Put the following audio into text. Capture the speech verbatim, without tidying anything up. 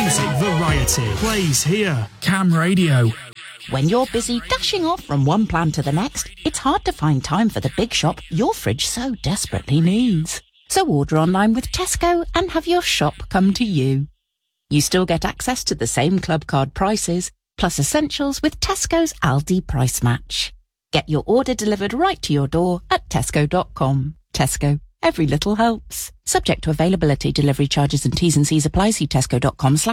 music variety plays here. Cam Radio. When you're busy dashing off from one plan to the next, it's hard to find time for the big shop your fridge so desperately needs. So order online with Tesco and have your shop come to you. You still get access to the same club card prices, plus essentials with Tesco's Aldi Price Match. Get your order delivered right to your door at tesco dot com. Tesco. Every little helps. Subject to availability, delivery charges and T's and C's apply. See tesco dot com slash